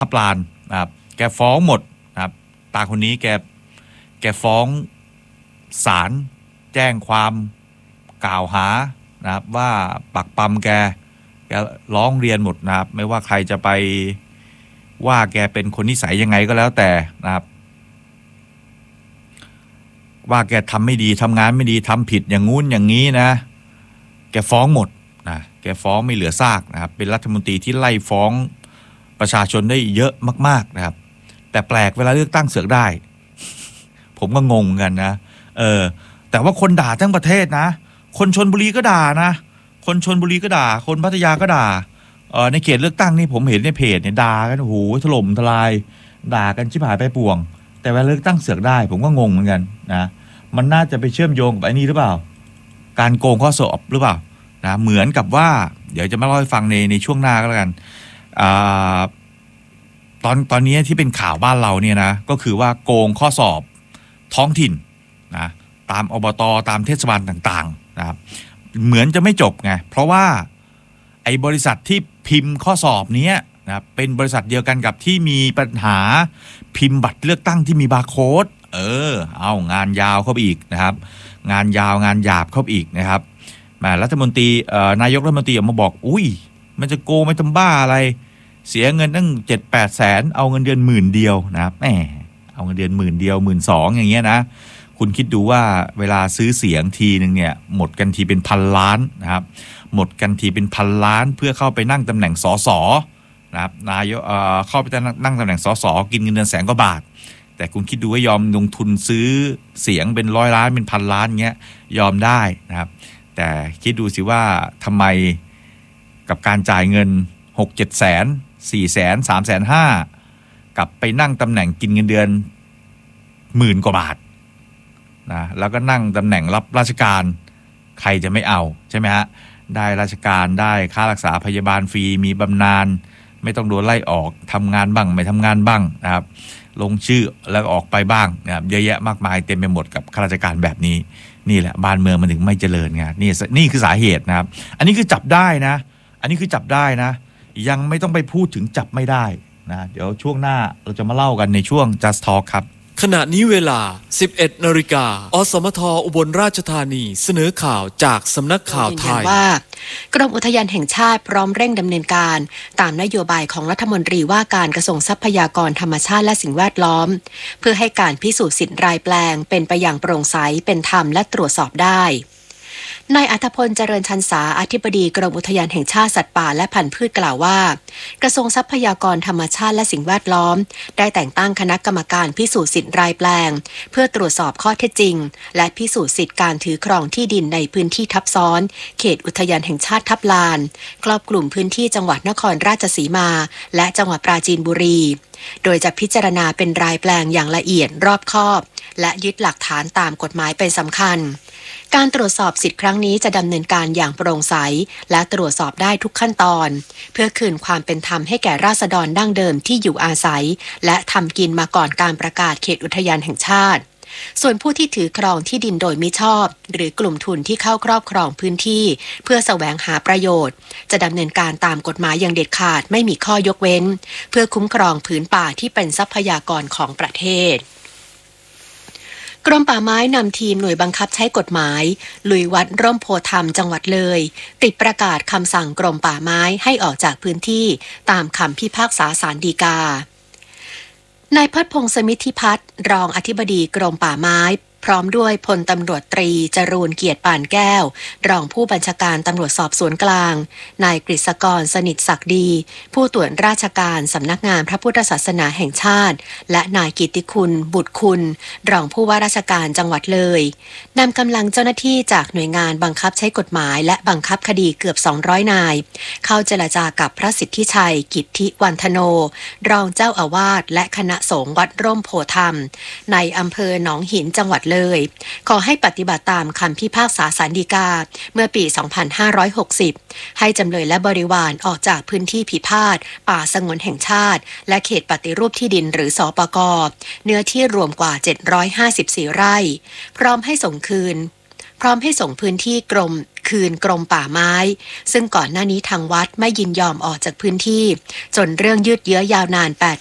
ปลานนะครับแกฟ้องหมดนะครับตาคนนี้แกฟ้องศาลแจ้งความกล่าวหานะครับว่าปักปั๊มแกร้องเรียนหมดนะครับไม่ว่าใครจะไปว่าแกเป็นคนนิสัยยังไงก็แล้วแต่นะครับว่าแกทำไม่ดีทำงานไม่ดีทำผิดอย่างงู้นอย่างนี้นะแกฟ้องหมดนะแกฟ้องไม่เหลือซากนะครับเป็นรัฐมนตรีที่ไล่ฟ้องประชาชนได้เยอะมากๆนะครับแต่แปลกเวลาเลือกตั้งเสือกได้ ผมก็งงกันนะแต่ว่าคนด่าทั้งประเทศนะคนชลบุรีก็ด่านะคนชลบุรีก็ด่าคนพัทยาก็ด่าในเขตเลือกตั้งนี่ผมเห็นในเพจเนี่ยด่ากันโอ้โหถล่มทลายด่ากันชิบหายไปป่วงแต่เวลาเลือกตั้งเสือกได้ผมก็งงเหมือนกันนะมันน่าจะไปเชื่อมโยงกับไอ้นี่หรือเปล่าการโกงข้อสอบหรือเปล่านะเหมือนกับว่าเดี๋ยวจะมาเล่าให้ฟังในช่วงหน้าก็แล้วกันตอนนี้ที่เป็นข่าวบ้านเราเนี่ยนะก็คือว่าโกงข้อสอบท้องถิ่นนะตามอบตตามเทศบาลต่างๆนะครับเหมือนจะไม่จบไงเพราะว่าไอ้บริษัทที่พิมพ์ข้อสอบนี้นะเป็นบริษัทเดียวกันกับที่มีปัญหาพิมพ์บัตรเลือกตั้งที่มีบาร์โค้ดเอางานยาวเข้าไปอีกนะครับงานยาวงานหยาบเข้าไปอีกนะครับรัฐมนตรีนายกรัฐมนตรีออกมาบอกอุ้ยมันจะโกงไม่ทำบ้าอะไรเสียเงินตั้ง 7-8 แสนเอาเงินเดือน10,000เดียวนะครับเอาเงินเดือน10,000เดียว 12,000อย่างเงี้ยนะคุณคิดดูว่าเวลาซื้อเสียงทีนึงเนี่ยหมดกันทีเป็นพันล้านนะครับหมดกันทีเป็นพันล้านเพื่อเข้าไปนั่งตำแหน่งสสนะครับนายกเข้าไปนั่งตำแหน่งสสกินเงินเดือนแสนกว่าบาทแต่คุณคิดดูว่ายอมลงทุนซื้อเสียงเป็น100 ล้านเป็นพันล้านเงี้ยยอมได้นะครับแต่คิดดูสิว่าทำไมกับการจ่ายเงิน 6-7 แสน4 แสน3 แสน5กับไปนั่งตำแหน่งกินเงินเดือน10,000 กว่าบาทนะแล้วก็นั่งตำแหน่งรับราชการใครจะไม่เอาใช่ไหมฮะได้ราชการได้ค่ารักษาพยาบาลฟรีมีบำนาญไม่ต้องโดนไล่ออกทำงานบ้างไม่ทำงานบ้างนะครับลงชื่อแล้วออกไปบ้างนะครับเยอะแยะมากมายเต็มไปหมดกับข้าราชการแบบนี้นี่แหละบ้านเมืองมันถึงไม่เจริญไงนี่คือสาเหตุนะครับอันนี้คือจับได้นะอันนี้คือจับได้นะยังไม่ต้องไปพูดถึงจับไม่ได้นะเดี๋ยวช่วงหน้าเราจะมาเล่ากันในช่วง Just Talk ครับขณะนี้เวลา 11 นาฬิกาอสมทอุบลราชธานีเสนอข่าวจากสำนักข่าวไทยว่ากรมอุทยานแห่งชาติพร้อมเร่งดำเนินการตามนโยบายของรัฐมนตรีว่าการกระทรวงทรัพยากรธรรมชาติและสิ่งแวดล้อมเพื่อให้การพิสูจน์สิทธิ์รายแปลงเป็นไปอย่างโปร่งใสเป็นธรรมและตรวจสอบได้นายอัธพลเจริญชันษาอธิบดีกรมอุทยานแห่งชาติสัตว์ป่าและพันธุ์พืชกล่าวว่ากระทรวงทรัพยากรธรรมชาติและสิ่งแวดล้อมได้แต่งตั้งคณะกรรมการพิสูจน์สิทธิ์รายแปลงเพื่อตรวจสอบข้อเท็จจริงและพิสูจน์สิทธิ์การถือครองที่ดินในพื้นที่ทับซ้อนเขตอุทยานแห่งชาติทับลานครอบคลุมพื้นที่จังหวัดนครราชสีมาและจังหวัดปราจีนบุรีโดยจะพิจารณาเป็นรายแปลงอย่างละเอียดรอบคอบและยึดหลักฐานตามกฎหมายเป็นสำคัญการตรวจสอบสิทธิ์ครั้งนี้จะดำเนินการอย่างโปร่งใสและตรวจสอบได้ทุกขั้นตอนเพื่อคืนความเป็นธรรมให้แก่ราษฎรดั้งเดิมที่อยู่อาศัยและทำกินมาก่อนการประกาศเขตอุทยานแห่งชาติส่วนผู้ที่ถือครองที่ดินโดยมิชอบหรือกลุ่มทุนที่เข้าครอบครองพื้นที่เพื่อแสวงหาประโยชน์จะดำเนินการตามกฎหมายอย่างเด็ดขาดไม่มีข้อยกเว้นเพื่อคุ้มครองผืนป่าที่เป็นทรัพยากรของประเทศกรมป่าไม้นำทีมหน่วยบังคับใช้กฎหมายลุยวัดร่มโพธิ์ธรรมจังหวัดเลยติดประกาศคำสั่งกรมป่าไม้ให้ออกจากพื้นที่ตามคำพิพากษาศาลฎีกานายพัฒพงษ์สมิทธิพัฒน์รองอธิบดีกรมป่าไม้พร้อมด้วยพลตำรวจตรีจรูญเกียรติปานแก้วรองผู้บัญชาการตำรวจสอบสวนกลางนายกฤษกรสนิทศักดีผู้ตรวจราชการสำนักงานพระพุทธศาสนาแห่งชาติและนายกิตติคุณบุตรคุณรองผู้ว่าราชการจังหวัดเลยนำกำลังเจ้าหน้าที่จากหน่วยงานบังคับใช้กฎหมายและบังคับคดีเกือบ200นายเข้าเจรจากับพระสิทธิชัยกิตติวันธโนรองเจ้าอาวาสและคณะสงฆ์วัดร่มโพธิ์ธรรมในอำเภอหนองหินจังหวัดเลยขอให้ปฏิบัติตามคำพิพากษาศาลฎีกาเมื่อปี 2560 ให้จำเลยและบริวารออกจากพื้นที่พิพาทป่าสงวนแห่งชาติและเขตปฏิรูปที่ดินหรือสปก.เนื้อที่รวมกว่า754ไร่พร้อมให้ส่งพื้นที่คืนกรมป่าไม้ ซึ่งก่อนหน้านี้ทางวัดไม่ยินยอมออกจากพื้นที่จนเรื่องยืดเยื้อยาวนาน